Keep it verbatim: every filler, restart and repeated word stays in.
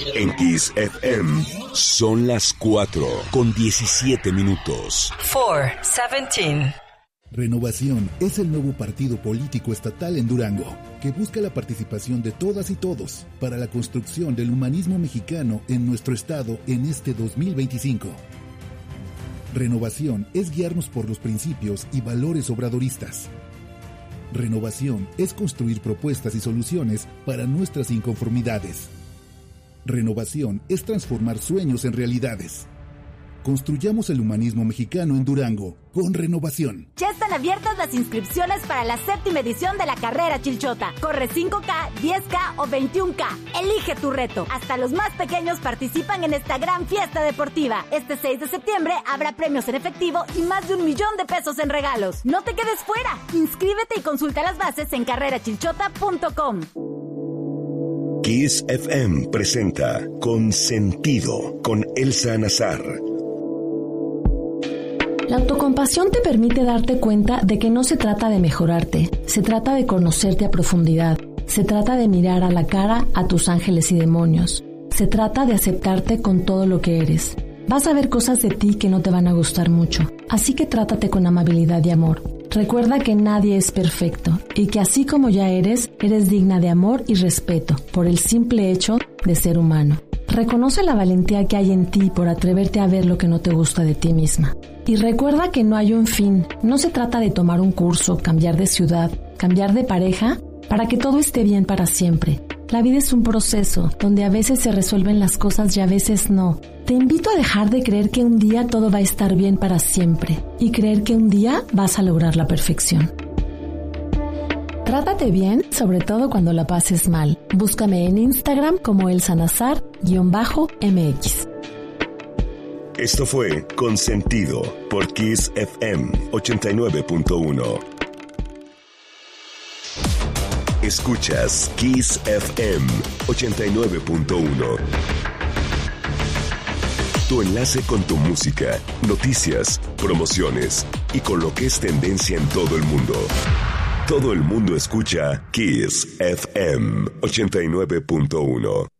En Kiss F M son las cuatro con diecisiete minutos. cuatro diecisiete. Renovación es el nuevo partido político estatal en Durango, que busca la participación de todas y todos para la construcción del humanismo mexicano en nuestro estado en este dos mil veinticinco. Renovación es guiarnos por los principios y valores obradoristas. Renovación es construir propuestas y soluciones para nuestras inconformidades. Renovación es transformar sueños en realidades. Construyamos el humanismo mexicano en Durango con Renovación. Ya están abiertas las inscripciones para la séptima edición de la carrera Chilchota. Corre cinco K, diez K o veintiún K. Elige tu reto. Hasta los más pequeños participan en esta gran fiesta deportiva. Este seis de septiembre habrá premios en efectivo y más de un millón de pesos en regalos. No te quedes fuera. Inscríbete y consulta las bases en carrera chilchota punto com. Kiss F M presenta Consentido con Elsa Nazar. La autocompasión te permite darte cuenta de que no se trata de mejorarte, se trata de conocerte a profundidad, se trata de mirar a la cara a tus ángeles y demonios, se trata de aceptarte con todo lo que eres. Vas a ver cosas de ti que no te van a gustar mucho, así que trátate con amabilidad y amor. Recuerda que nadie es perfecto y que así como ya eres, eres digna de amor y respeto por el simple hecho de ser humano. Reconoce la valentía que hay en ti por atreverte a ver lo que no te gusta de ti misma. Y recuerda que no hay un fin. No se trata de tomar un curso, cambiar de ciudad, cambiar de pareja, para que todo esté bien para siempre. La vida es un proceso donde a veces se resuelven las cosas y a veces no. Te invito a dejar de creer que un día todo va a estar bien para siempre y creer que un día vas a lograr la perfección. Trátate bien, sobre todo cuando la pases mal. Búscame en Instagram como Elsa Nazar M X. Esto fue Consentido por Kiss F M ochenta y nueve punto uno. Escuchas Kiss F M ochenta y nueve punto uno. Tu enlace con tu música, noticias, promociones y con lo que es tendencia en todo el mundo. Todo el mundo escucha Kiss F M ochenta y nueve punto uno.